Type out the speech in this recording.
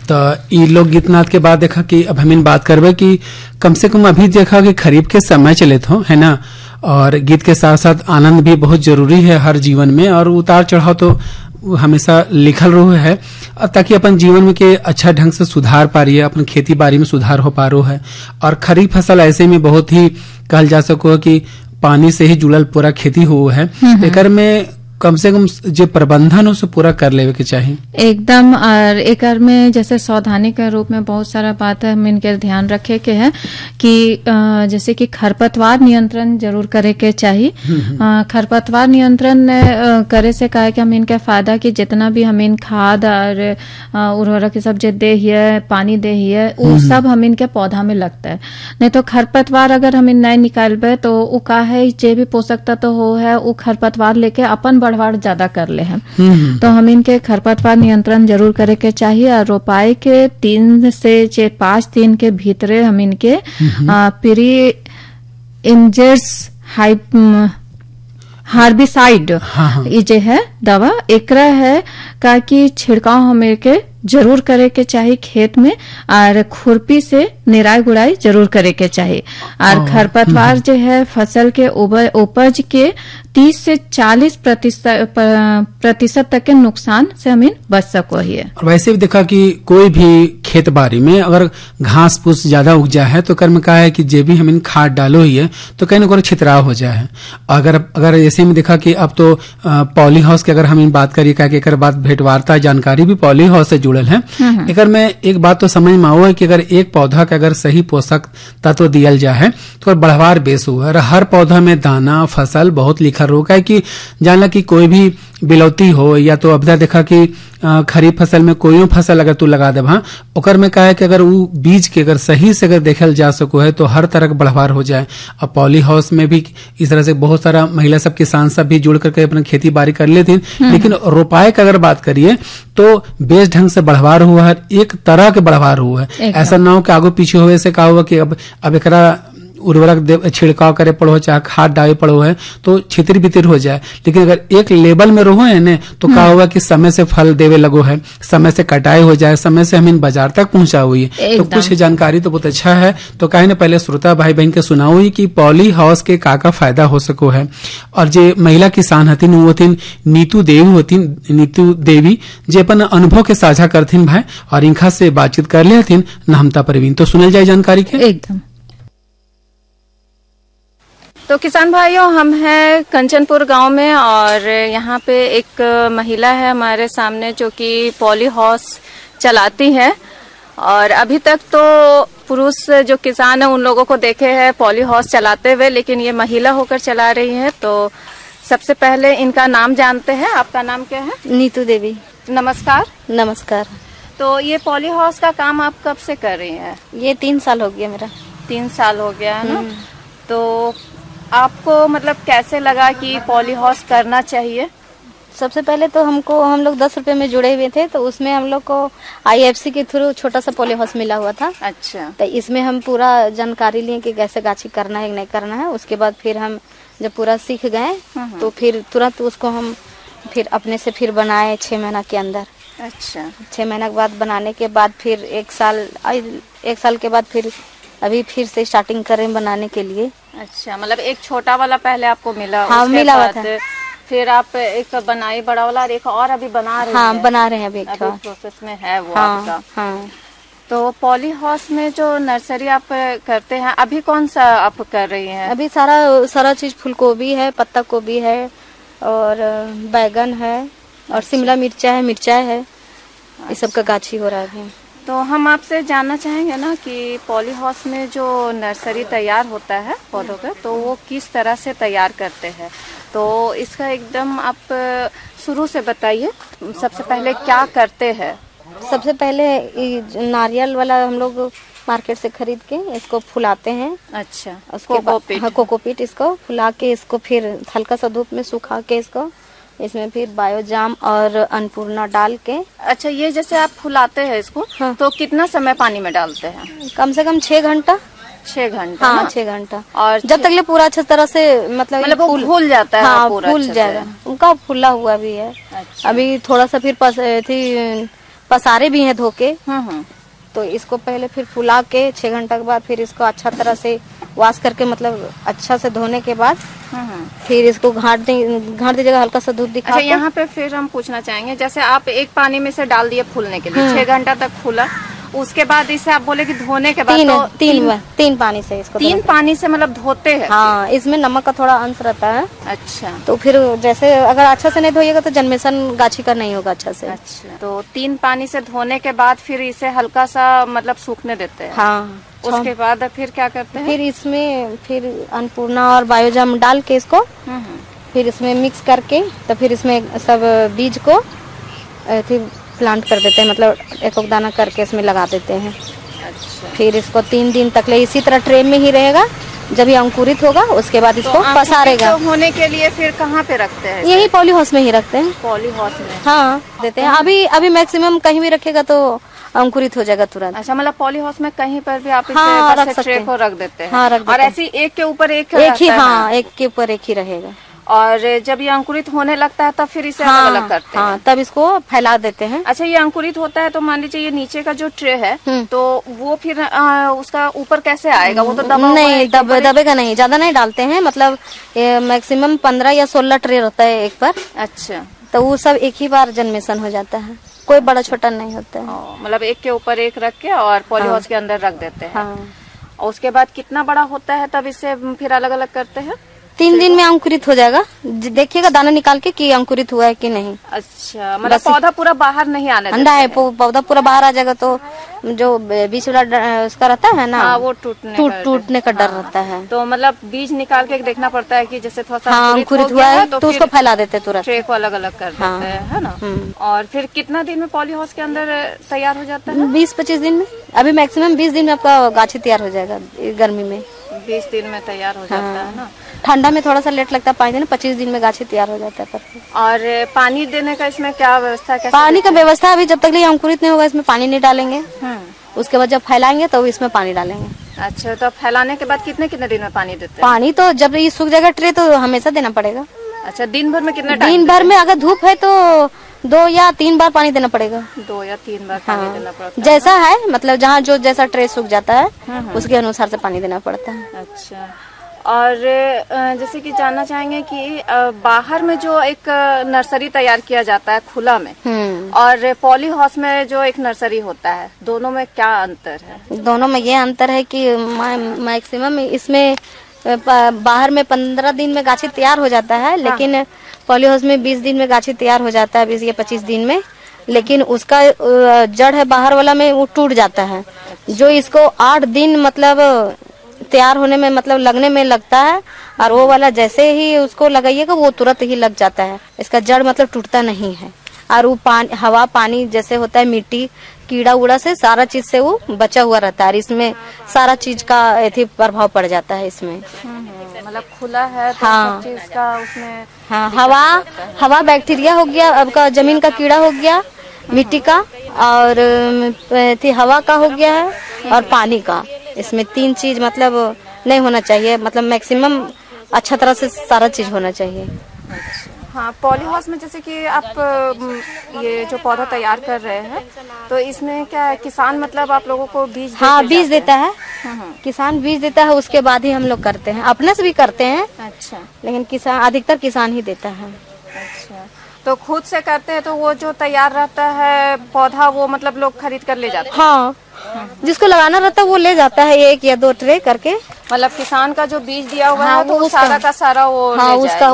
तो ये लोकगीतनाथ के बाद देखा कि अब हम बात करबे कि कम से कम अभी देखा कि खरीफ के समय चले हो है ना, और गीत के साथ साथ आनंद भी बहुत जरूरी है हर जीवन में, और उतार चढ़ाव तो हमेशा लिखल रहो है, ताकि अपन जीवन में के अच्छा ढंग से सुधार पा रही है, अपन खेती बाड़ी में सुधार हो पा रहा है। और खरीफ फसल ऐसे में बहुत ही कहल जा सको कि पानी से ही जुड़ल पूरा खेती हो है, एकर में कम से कम जो प्रबंधन उसे पूरा कर लेवे के चाहिए एकदम। और एकर में जैसे सावधानी के रूप में बहुत सारा बात है हम इनके ध्यान रखे के है कि जैसे कि खरपतवार नियंत्रण जरूर करे के चाहिए। खरपतवार नियंत्रण करे से कहे कि हम इनके फायदा कि जितना भी हम इन खाद और उर्वरक सब जो दे है, पानी दे है, वो सब हम इनके पौधा में लगता है। नहीं तो खरपतवार अगर हम नहीं निकालबे तो वो का है जे भी पोषक तत्व हो है वो खरपतवार लेके अपन बढ़वाड़ ज्यादा कर ले हैं। तो हम इनके खरपतवार नियंत्रण जरूर करे के चाहिए। और रोपाई के 3 से 5 दिन के भीतरे हम इनके प्री इंजेक्स हार्बिसाइड ये जो है दवा एकरा है का कि छिड़काव हमें के जरूर करे के चाहिए खेत में, और खुरपी से निराई गुड़ाई जरूर करे के चाहिए। और खरपतवार जो है फसल के उपज के 30 से 40% तक के नुकसान से हम बच सको ही है। और वैसे भी देखा कि कोई भी खेत बाड़ी में अगर घास फूस ज्यादा उग जाए है तो कर्म का है कि जे भी हम खाद डालो ही है तो कहीं न कहीं छितराव हो जाए है। अगर ऐसे में देखा कि अब तो पॉली हाउस की अगर हम बात करिए क्या एक बात भेंटवार्ता जानकारी भी पॉली हाउस से जुड़ल है। एकर में एक बात तो समझ में आओ है कि अगर एक पौधा का अगर सही पोषक तत्व दियल जाए है तो बढ़वार बेस हुआ है। हर पौधा में दाना फसल बहुत लिखा रोग है कि जानला कि कोई भी बिलौती हो या तो अब देखा कि खरीफ फसल में कोई फसल अगर तू लगा दे ओकर में कहा है कि अगर वो बीज के अगर सही से अगर देखल जा सको है तो हर तरह का बढ़वार हो जाए। अब पॉली हाउस में भी इस तरह से बहुत सारा महिला सब किसान सब भी जुड़ करके अपना खेती बाड़ी कर लेती, लेकिन रोपाई का अगर बात करिए तो बेस ढंग से बढ़वार हुआ है, एक तरह के बढ़वार हुआ है। ऐसा ना हो कि आगो पीछे हुए से कहा हुआ कि अब एकरा उर्वरक छिड़काव करे पड़ो चाहे खाद डाले पड़ो है तो छितिर बितिर हो जाए। लेकिन अगर एक लेवल में रहो है ने तो क्या हुआ कि समय से फल देवे लगो है, समय से कटाई हो जाए, समय से हम इन बाजार तक पहुंचा हुई है। तो कुछ जानकारी तो बहुत अच्छा है। तो कहे ने पहले श्रोता भाई बहन के सुनाओ हुई कि पॉली हाउस के का फायदा हो सको है। और जे महिला किसान हथिन वो हथिन नीतू देवी जे अपन अनुभव के साझा करथिन भाई और इनका से बातचीत कर ले हथिन नहमता परवीन। तो सुनल जाए जानकारी के एकदम। तो किसान भाइयों हम हैं कंचनपुर गांव में और यहाँ पे एक महिला है हमारे सामने जो कि पॉली हाउस चलाती है। और अभी तक तो पुरुष जो किसान है उन लोगों को देखे हैं पॉली हाउस चलाते हुए, लेकिन ये महिला होकर चला रही है। तो सबसे पहले इनका नाम जानते हैं। आपका नाम क्या है? नीतू देवी। नमस्कार। नमस्कार। तो ये पॉली हाउस का काम आप कब से कर रही हैं? ये 3 साल हो गया मेरा। 3 साल हो गया है ना। तो आपको मतलब कैसे लगा कि पॉली हाउस करना चाहिए? सबसे पहले तो हम लोग 10 रुपए में जुड़े हुए थे, तो उसमें हम लोग को IFC के थ्रू छोटा सा पॉली हाउस मिला हुआ था। अच्छा। तो इसमें हम पूरा जानकारी लिए कि कैसे गाछी करना है नहीं करना है। उसके बाद फिर हम जब पूरा सीख गए तो फिर तुरंत उसको हम फिर अपने से फिर बनाए 6 महीना के अंदर। अच्छा। 6 महीना के बाद बनाने के बाद फिर 1 साल के बाद फिर अभी फिर से स्टार्टिंग करें बनाने के लिए। अच्छा, मतलब एक छोटा वाला पहले आपको मिला? हाँ, मिला हुआ था। फिर आप एक बनाई बड़ा वाला और एक और अभी बना रहे हैं? हाँ, बना रहे हैं अभी प्रोसेस में है वो। हाँ, आपका। हाँ। तो पॉली हाउस में जो नर्सरी आप करते हैं अभी कौन सा आप कर रही हैं? अभी सारा चीज फूल गोभी है, पत्ता गोभी है और बैगन है और शिमला मिर्चा है। ये सब का गाछी हो रहा है अभी। तो हम आपसे जानना चाहेंगे ना कि पॉली हाउस में जो नर्सरी तैयार होता है पौधों का, तो वो किस तरह से तैयार करते हैं? तो इसका एकदम आप शुरू से बताइए, सबसे पहले क्या करते हैं? सबसे पहले नारियल वाला हम लोग मार्केट से खरीद के इसको फुलाते हैं। अच्छा। उसके बाद कोकोपीट इसको फुला के इसको फिर हल्का सा धूप में सुखा के इसमें फिर बायोजाम और अन्नपूर्णा डाल के। अच्छा, ये जैसे आप फुलाते हैं इसको, हाँ। तो कितना समय पानी में डालते हैं? कम से कम 6 घंटा। 6 घंटा? हाँ, 6 घंटा। और जब तक ले पूरा अच्छी तरह से मतलब वो फूल जाता है। हाँ, फूल जाएगा। उनका फूला हुआ भी है। अच्छा। अभी थोड़ा सा फिर पसारे भी हैं धो के। तो इसको पहले फिर फुला के 6 घंटा के बाद फिर इसको अच्छा तरह से वॉश करके मतलब अच्छा से धोने के बाद फिर इसको घाट दीजिएगा, हल्का सा दूध दिखा। अच्छा, यहाँ पे फिर हम पूछना चाहेंगे, जैसे आप एक पानी में से डाल दिए फूलने के लिए, 6 घंटा तक फूला, उसके बाद इसे आप बोले कि धोने के बाद तीन पानी से इसको 3 पानी से मतलब धोते हैं। हाँ, इसमें नमक का थोड़ा अंश रहता है। अच्छा, तो फिर जैसे अगर अच्छा से नहीं धोइएगा तो जन्मेशन गाछी का नहीं होगा अच्छा से। अच्छा, तो 3 पानी से धोने के बाद फिर इसे हल्का सा मतलब सूखने देते हैं। हाँ, उसके बाद फिर क्या करते हैं? फिर इसमें फिर अन्नपूर्णा और बायोजाम डाल के इसको फिर इसमें मिक्स करके तो फिर इसमें सब बीज को प्लांट कर देते हैं, मतलब एक दाना करके इसमें लगा देते हैं। अच्छा, फिर इसको 3 दिन तक ले इसी तरह ट्रे में ही रहेगा, जब ये अंकुरित होगा उसके बाद इसको पसारेगा। तो होने के लिए फिर कहाँ पे रखते हैं? यही पॉली हाउस में ही रखते हैं। पॉली हाउस में? हाँ, देते हैं। अभी मैक्सिमम कहीं भी रखेगा तो अंकुरित हो जाएगा तुरंत। अच्छा, मतलब पॉली हाउस में कहीं पर भी आप इसे हाँ, बस ट्रे को रख देते हैं? हाँ, रख देते और हैं। ऐसे एक के ऊपर एक ही, हाँ, एक के ऊपर एक ही रहेगा। और जब ये अंकुरित होने लगता है तब फिर इसे अलग अलग करते हैं? तब इसको फैला देते हैं। अच्छा, ये अंकुरित होता है तो मान लीजिए ये नीचे का जो ट्रे है तो वो फिर उसका ऊपर कैसे आएगा? वो तो दबा नहीं, दबेगा नहीं, ज्यादा नहीं डालते हैं, मतलब मैक्सिमम 15 या 16 ट्रे रहता है एक पर। अच्छा, तो वो सब एक ही बार जन्मेशन हो जाता है, कोई बड़ा छोटा नहीं होता है। मतलब एक के ऊपर एक रख के और पॉली हाउस के अंदर रख देते हैं। हाँ। और उसके बाद कितना बड़ा होता है तब इसे फिर अलग अलग करते हैं? 3 दिन में अंकुरित हो जाएगा, देखिएगा दाना निकाल के कि अंकुरित हुआ है कि नहीं। अच्छा, मतलब पौधा पूरा बाहर नहीं आने देते अंडा है, पौधा पूरा बाहर आ जाएगा तो जो बीच वाला उसका रहता है ना, हाँ, वो टूटने का डर रहता है। तो मतलब बीज निकाल के देखना पड़ता है कि जैसे थोड़ा सा अंकुरित हुआ है तो उसको फैला देते तुरंत, ट्रे को अलग अलग कर देते हैं, है ना। और फिर कितना दिन में पॉली हाउस के अंदर तैयार हो जाता है? 20-25 दिन में। अभी मैक्सिमम 20 दिन में आपका गाछी तैयार हो जाएगा। गर्मी में 20 दिन में तैयार हो जाता है ना। ठंडा में थोड़ा सा लेट लगता है, 5 दिन 25 दिन में गाछी तैयार हो जाता है। और पानी देने का इसमें क्या व्यवस्था? पानी का व्यवस्था अभी जब तक ये अंकुरित नहीं होगा इसमें पानी नहीं डालेंगे। उसके बाद जब फैलाएंगे तो इसमें पानी डालेंगे। अच्छा, तो फैलाने के बाद कितने दिन में पानी देते हैं? पानी तो जब ये सूख जाएगा ट्रे तो हमेशा देना पड़ेगा। अच्छा, दिन भर में कितना टाइम? दिन भर में अगर धूप है तो 2 या 3 बार पानी देना पड़ेगा। 2 या 3 बार पानी देना पड़ता है। जैसा है, मतलब जहाँ जो जैसा ट्रे सूख जाता है उसके अनुसार से पानी देना पड़ता है। अच्छा, और जैसे कि जानना चाहेंगे कि बाहर में जो एक नर्सरी तैयार किया जाता है खुला में और पॉली हाउस में जो एक नर्सरी होता है, दोनों में क्या अंतर है? दोनों में ये अंतर है कि मैक्सिमम इसमें बाहर में 15 दिन में गाछी तैयार हो जाता है, लेकिन पॉली हाउस में 20 दिन में गाछी तैयार हो जाता है, 20 या 25 दिन में। लेकिन उसका जड़ है बाहर वाला में वो टूट जाता है, जो इसको 8 दिन मतलब तैयार होने में मतलब लगने में लगता है, और वो वाला जैसे ही उसको लगाइएगा वो तुरंत ही लग जाता है। इसका जड़ मतलब टूटता नहीं है, और वो हवा पानी जैसे होता है, मिट्टी कीड़ा उड़ा से सारा चीज से वो बचा हुआ रहता है, और इसमें सारा चीज का प्रभाव पड़ जाता है इसमें। मतलब खुला है तो हाँ, सब चीज का उसमें हवा बैक्टीरिया हो गया, अब का जमीन का कीड़ा हो गया, मिट्टी का, और हवा का हो गया है, और पानी का। इसमें 3 चीज मतलब नहीं होना चाहिए, मतलब मैक्सिमम अच्छा तरह से सारा चीज होना चाहिए। हाँ, पॉली हाउस में जैसे कि आप ये जो पौधा तैयार कर रहे हैं तो इसमें क्या है, किसान मतलब आप लोगों को बीज बीज देता है। किसान बीज देता है, उसके बाद ही हम लोग करते हैं, अपने से भी करते हैं। अच्छा, लेकिन किसान अधिकतर किसान ही देता है। अच्छा, तो खुद से करते हैं तो वो जो तैयार रहता है पौधा वो मतलब लोग खरीद कर ले जाते हैं? हाँ, जिसको लगाना रहता है वो ले जाता है 1 या 2 ट्रे करके। मतलब किसान का जो बीज दिया हुआ है तो वो सारा का सारा वो ले जाएगा।